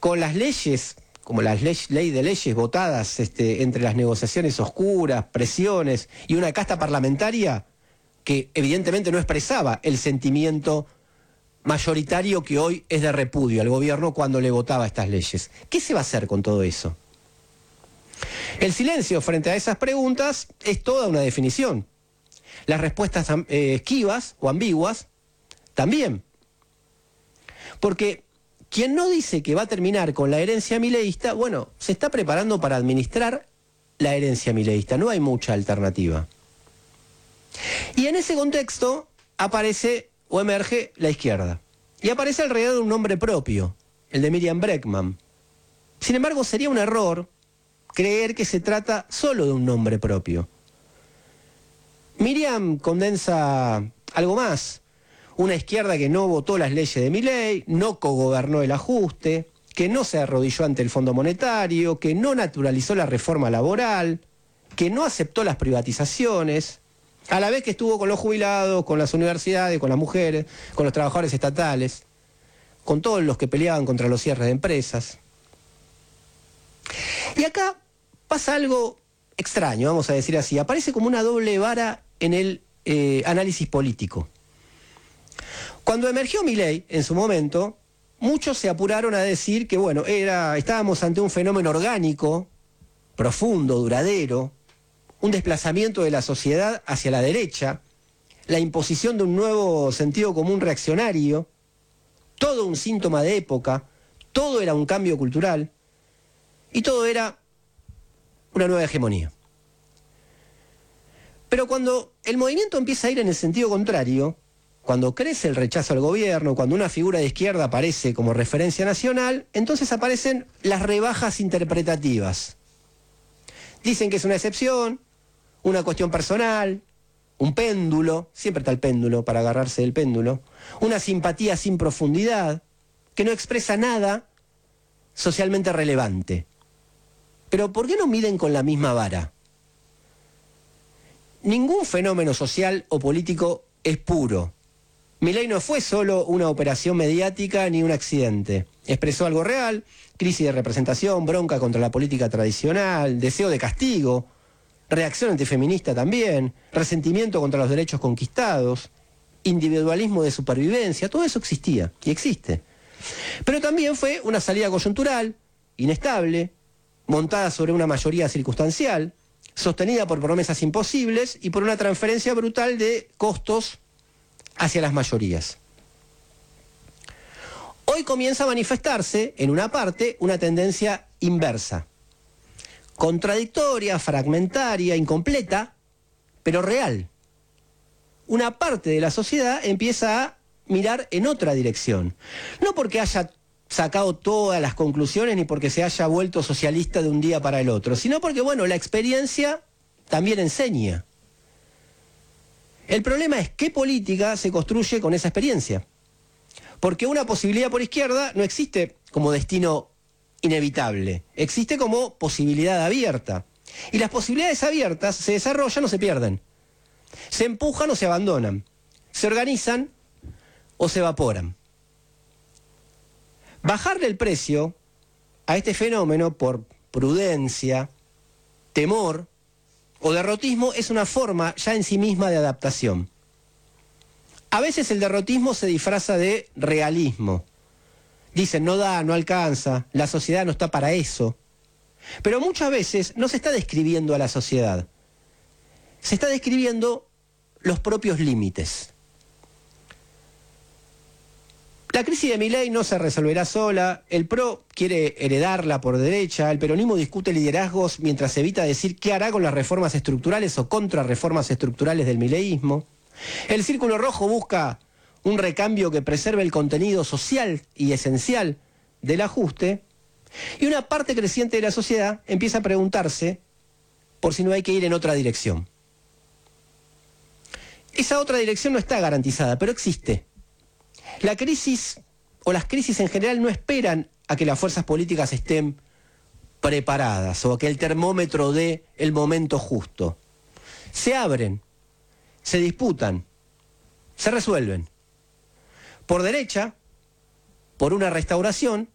con las leyes, como la ley de leyes votadas entre las negociaciones oscuras, presiones y una casta parlamentaria que evidentemente no expresaba el sentimiento mayoritario que hoy es de repudio al gobierno cuando le votaba estas leyes. ¿Qué se va a hacer con todo eso? El silencio frente a esas preguntas es toda una definición. Las respuestas esquivas o ambiguas también. Porque quien no dice que va a terminar con la herencia mileísta, bueno, se está preparando para administrar la herencia mileísta. No hay mucha alternativa. Y en ese contexto aparece o emerge la izquierda. Y aparece alrededor de un nombre propio, el de Miriam Bregman. Sin embargo, sería un error creer que se trata solo de un nombre propio. Miriam condensa algo más. Una izquierda que no votó las leyes de Milei, no cogobernó el ajuste, que no se arrodilló ante el Fondo Monetario, que no naturalizó la reforma laboral, que no aceptó las privatizaciones, a la vez que estuvo con los jubilados, con las universidades, con las mujeres, con los trabajadores estatales, con todos los que peleaban contra los cierres de empresas. Y acá pasa algo extraño, vamos a decir así. Aparece como una doble vara en el análisis político. Cuando emergió Milei, en su momento, muchos se apuraron a decir que, bueno, estábamos ante un fenómeno orgánico, profundo, duradero, un desplazamiento de la sociedad hacia la derecha, la imposición de un nuevo sentido común reaccionario, todo un síntoma de época, todo era un cambio cultural y todo era una nueva hegemonía. Pero cuando el movimiento empieza a ir en el sentido contrario, cuando crece el rechazo al gobierno, cuando una figura de izquierda aparece como referencia nacional, entonces aparecen las rebajas interpretativas. Dicen que es una excepción, una cuestión personal, un péndulo, siempre está el péndulo para agarrarse del péndulo, una simpatía sin profundidad, que no expresa nada socialmente relevante. Pero ¿por qué no miden con la misma vara? Ningún fenómeno social o político es puro. Milei no fue solo una operación mediática ni un accidente. Expresó algo real, crisis de representación, bronca contra la política tradicional, deseo de castigo, reacción antifeminista también, resentimiento contra los derechos conquistados, individualismo de supervivencia, todo eso existía y existe. Pero también fue una salida coyuntural, inestable, montada sobre una mayoría circunstancial, sostenida por promesas imposibles y por una transferencia brutal de costos hacia las mayorías. Hoy comienza a manifestarse, en una parte, una tendencia inversa. Contradictoria, fragmentaria, incompleta, pero real. Una parte de la sociedad empieza a mirar en otra dirección. No porque haya sacado todas las conclusiones ni porque se haya vuelto socialista de un día para el otro, sino porque, bueno, la experiencia también enseña. El problema es qué política se construye con esa experiencia. Porque una posibilidad por izquierda no existe como destino inevitable, existe como posibilidad abierta. Y las posibilidades abiertas se desarrollan o se pierden. Se empujan o se abandonan. Se organizan o se evaporan. Bajarle el precio a este fenómeno por prudencia, temor o derrotismo es una forma ya en sí misma de adaptación. A veces el derrotismo se disfraza de realismo. Dicen, no da, no alcanza, la sociedad no está para eso. Pero muchas veces no se está describiendo a la sociedad. Se está describiendo los propios límites. La crisis de Milei no se resolverá sola, el PRO quiere heredarla por derecha, el peronismo discute liderazgos mientras evita decir qué hará con las reformas estructurales o contra reformas estructurales del mileísmo. El Círculo Rojo busca un recambio que preserve el contenido social y esencial del ajuste, y una parte creciente de la sociedad empieza a preguntarse por si no hay que ir en otra dirección. Esa otra dirección no está garantizada, pero existe. La crisis o las crisis en general no esperan a que las fuerzas políticas estén preparadas o a que el termómetro dé el momento justo. Se abren, se disputan, se resuelven. Por derecha, por una restauración,